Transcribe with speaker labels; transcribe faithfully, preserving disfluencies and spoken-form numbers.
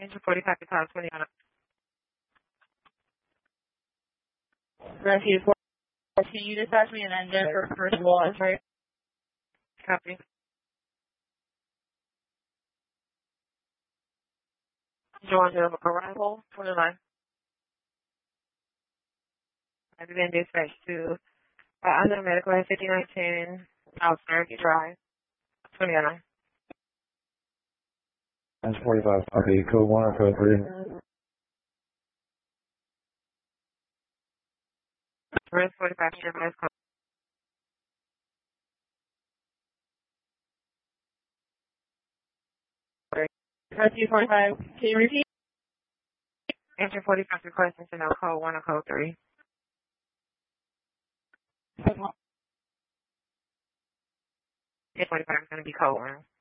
Speaker 1: Engine forty-five to call twenty on.
Speaker 2: Rescue four. Can you dispatch me an engine for first of all, right?
Speaker 1: Copy. Join the arrival, twenty-nine. I've been dispatched to uh, under medical at fifty-nine ten South American Drive, twenty-nine.
Speaker 3: Engine forty-five. Okay, code one or code three?
Speaker 1: Res forty-five, Res code.
Speaker 2: Rescue forty-five. Can you repeat?
Speaker 1: Engine forty-five requesting to know code one or code three. Engine forty-five is going to be code one.